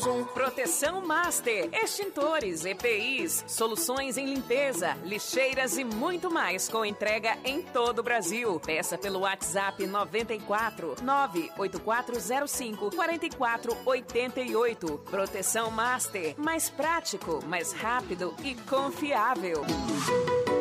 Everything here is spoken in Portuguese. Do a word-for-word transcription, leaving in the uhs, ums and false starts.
Samsung. Proteção Master, extintores, E P Is, soluções em limpeza, lixeiras e muito mais com entrega em todo o Brasil. Peça pelo WhatsApp noventa e quatro, nove oito quatro zero cinco, quatro quatro oito oito. Proteção Master, mais prático, mais rápido e confiável.